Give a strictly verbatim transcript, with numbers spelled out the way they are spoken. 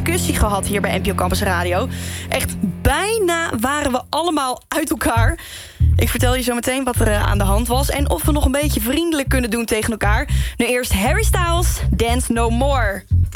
discussie gehad hier bij N P O Campus Radio. Echt bijna waren we allemaal uit elkaar. Ik vertel je zo meteen wat er uh, aan de hand was... en of we nog een beetje vriendelijk kunnen doen tegen elkaar. Nu eerst Harry Styles, Dance No More.